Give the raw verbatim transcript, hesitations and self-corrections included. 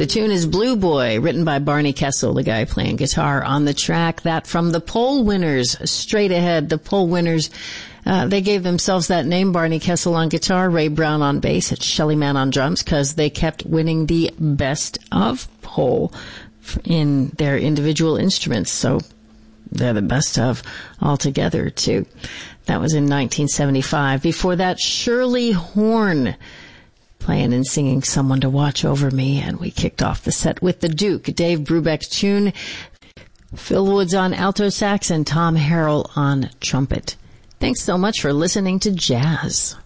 The tune is Blue Boy, written by Barney Kessel, the guy playing guitar on the track. That from the Poll Winners, straight ahead. The Poll Winners, uh, they gave themselves that name, Barney Kessel on guitar, Ray Brown on bass, and Shelly Manne on drums, because they kept winning the best of poll in their individual instruments. So they're the best of altogether, too. That was in nineteen seventy-five. Before that, Shirley Horn playing and singing Someone to Watch Over Me, and we kicked off the set with the Duke, Dave Brubeck tune, Phil Woods on alto sax, and Tom Harrell on trumpet. Thanks so much for listening to Jazz.